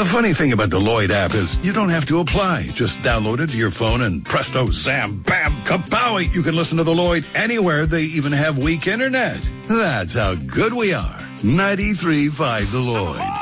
The funny thing about the Lloyd app is you don't have to apply. Just download it to your phone and presto, zam, bam, kapowie. You can listen to the Lloyd anywhere. They even have weak internet. That's how good we are. 93.5 The Lloyd.